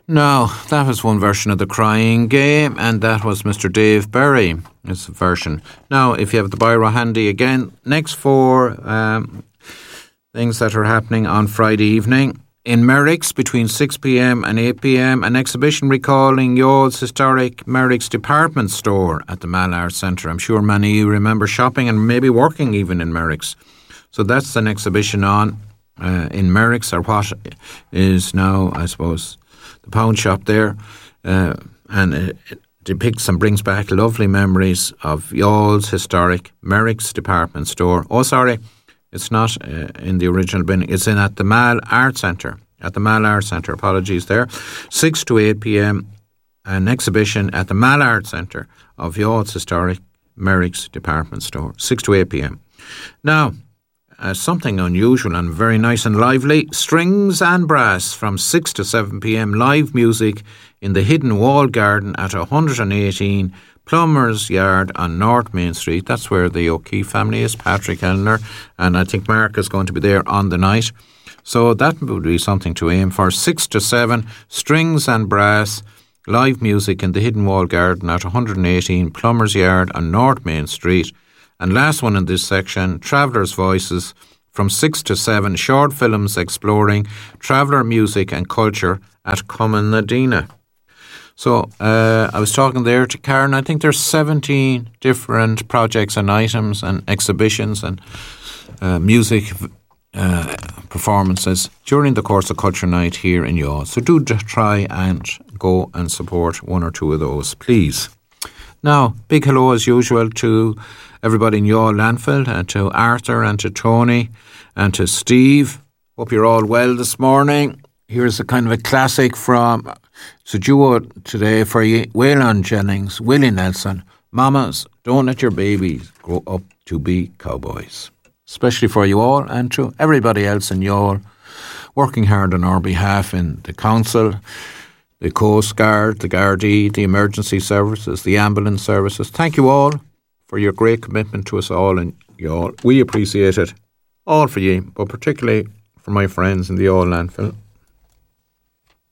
Now, that was one version of The Crying Game, and that was Mr. Dave Berry, his version. Now, if you have the biro handy again, next four things that are happening on Friday evening. In Merrick's, between 6pm and 8pm, an exhibition recalling Youghal's historic Merrick's department store at the Mall Centre. I'm sure many of you remember shopping and maybe working even in Merrick's. So that's an exhibition on in Merrick's, or what is now, I suppose, the pound shop there. And it depicts and brings back lovely memories of Youghal's historic Merrick's department store. Oh, sorry. It's not in the original building. It's at the Mall Art Centre. At the Mall Art Centre. Apologies there. 6 to 8 p.m. An exhibition at the Mall Art Centre of Youghal's historic Merrick's department store. 6 to 8 p.m. Now, something unusual and very nice and lively. Strings and Brass from 6 to 7 p.m. Live music in the Hidden Wall Garden at 118 Plumbers Yard on North Main Street. That's where the O'Keefe family is, Patrick Elner, and I think Mark is going to be there on the night. So that would be something to aim for. 6 to 7, Strings and Brass, live music in the Hidden Wall Garden at 118 Plumbers Yard on North Main Street. And last one in this section, Travellers' Voices, from 6 to 7, short films exploring traveller music and culture at Cumann na Díona. So I was talking there to Karen. I think there's 17 different projects and items and exhibitions and music performances during the course of Culture Night here in Youghal. So do try and go and support one or two of those, please. Now, big hello as usual to everybody in Youghal Landfill, and to Arthur and to Tony and to Steve. Hope you're all well this morning. Here's a kind of a classic from... It's a duo today for you, Waylon Jennings, Willie Nelson. Mamas, don't let your babies grow up to be cowboys. Especially for you all and to everybody else in Youghal working hard on our behalf in the council, the Coast Guard, the Gardaí, the emergency services, the ambulance services. Thank you all for your great commitment to us all in Youghal. We appreciate it, all for you, but particularly for my friends in the Youghal Landfill.